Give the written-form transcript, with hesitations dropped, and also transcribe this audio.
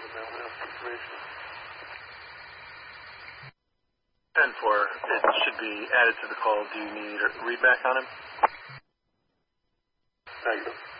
information. 10-4, it should be added to the call. Do you need a readback on him? Negative.